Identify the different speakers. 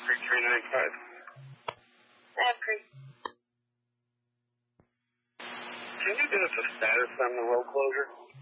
Speaker 1: 3395.
Speaker 2: I have Creek.
Speaker 1: Can you give us a status on the road closure?